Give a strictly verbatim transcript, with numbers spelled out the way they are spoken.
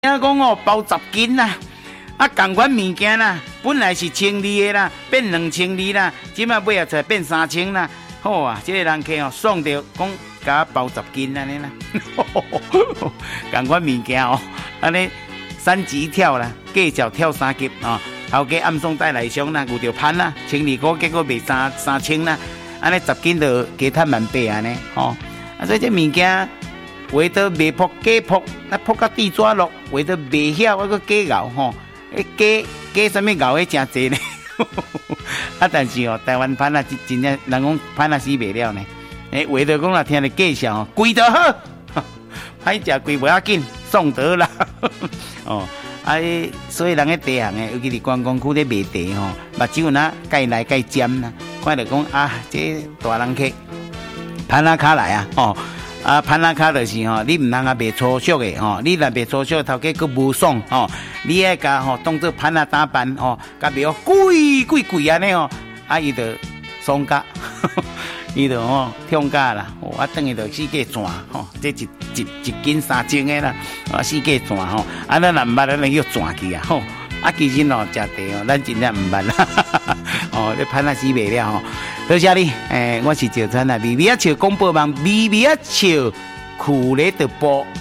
听讲哦，包十斤啦，啊，同款物件啦，本来是千二的啦，变两千二啦，即摆买啊出来变三千啦。好啊，这个人客哦，爽到讲甲我包十斤安尼啦，同款物件哦，安尼三级跳啦，计较跳三级哦，头家暗送带来上啦，有着攀啦，千二块结果卖三三千啦，安尼十斤就加赚万八安尼哦，啊，所以这物件。为着卖破假破，啊破到地抓落，为着卖晓我个假熬吼，诶假假什么熬诶真济呢？啊，但是哦，台湾潘啊真正人讲潘啊死袂了呢。诶，为着讲啦，听你介绍哦，贵就好，歹食贵袂要紧，送得啦。哦，啊，所以人喺地行诶，尤其是观光区咧卖茶吼，目睭呐盖来盖尖啦，看着讲啊，这大人客潘啊卡来啊，哦。啊，潘拉卡就是吼，你唔通啊卖粗俗的吼，你若卖粗俗，头家佫无爽吼，你爱甲吼当做潘拉打扮吼，甲卖哦贵贵贵安尼吼，啊伊就爽价，伊就吼跳价啦，哦啊等于就四价赚吼，这一一一斤三千的啦，啊四价赚吼，啊咱若唔捌，咱就赚去啊吼，啊其实哦食茶哦，咱真正唔捌啦，哦你潘拉死袂了吼。多谢你，诶、欸，我是赵川啊，微微啊笑广播网，微微啊笑苦咧的播。